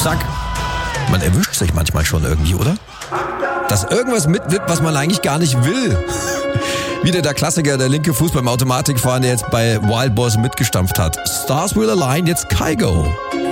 Zack. Man erwischt sich manchmal schon irgendwie, oder? Dass irgendwas mitwippt, was man eigentlich gar nicht will. Wieder der Klassiker, der linke Fuß beim Automatikfahren, der jetzt bei Wild Boys mitgestampft hat. Stars Will Align, jetzt Kygo.